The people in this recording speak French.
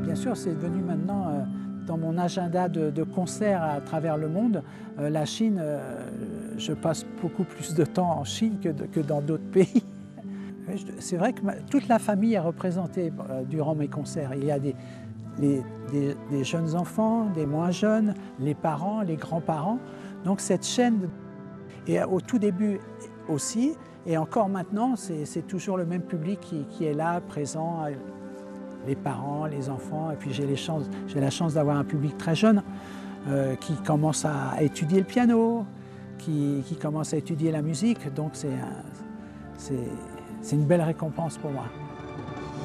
Bien sûr, c'est devenu maintenant dans mon agenda de concerts à travers le monde. La Chine, je passe beaucoup plus de temps en Chine que dans d'autres pays. C'est vrai que toute la famille est représentée durant mes concerts. Il y a des jeunes enfants, des moins jeunes, les parents, les grands-parents. Donc cette chaîne, et au tout début aussi, et encore maintenant, c'est toujours le même public qui est là, présent, les parents, les enfants. Et puis j'ai la chance d'avoir un public très jeune qui commence à étudier le piano, qui commence à étudier la musique. Donc c'est une belle récompense pour moi.